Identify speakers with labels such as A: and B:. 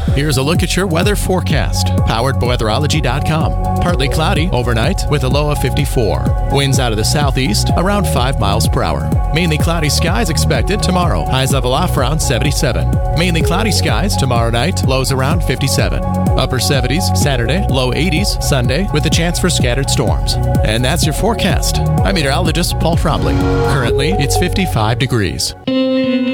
A: Here's a look at your weather forecast, powered by weatherology.com. Partly cloudy overnight with a low of 54. Winds out of the southeast around 5 miles per hour. Mainly cloudy skies expected tomorrow. Highs level off around 77. Mainly cloudy skies tomorrow night. Lows around 57. Upper 70s Saturday. Low 80s Sunday with a chance for scattered storms. And that's your forecast. I'm meteorologist Paul Trombley. Currently, it's 55 degrees.